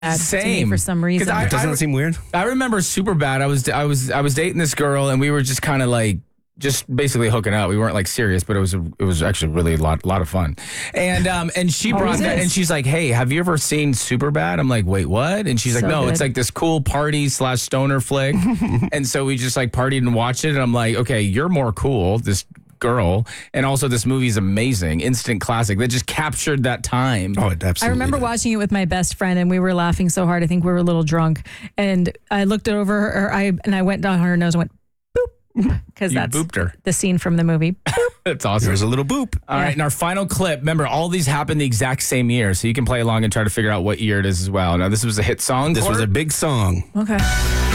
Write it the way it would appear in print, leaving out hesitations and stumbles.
to me Same. for some reason. Doesn't that seem weird? I remember Superbad. I was dating this girl, and we were just kind of like just basically hooking up. We weren't like serious, but it was actually really a lot of fun. And she brought that, and she's like, "Hey, have you ever seen Superbad?" I'm like, "Wait, what?" And she's like, So "No, good. it's like this cool party / stoner flick." And so we just like partied and watched it. And I'm like, "Okay, you're more cool, this girl, and also this movie is amazing, instant classic that just captured that time." Oh, it absolutely I remember did. watching it with my best friend, and we were laughing so hard. I think we were a little drunk, and I looked over her. I went down her nose and went boop because You that's booped her. the scene from the movie. That's awesome. There's a little boop. All right, and our final clip, remember, all these happened the exact same year, so you can play along and try to figure out what year it is as well. Now, this was a hit song. This was a big song. Okay.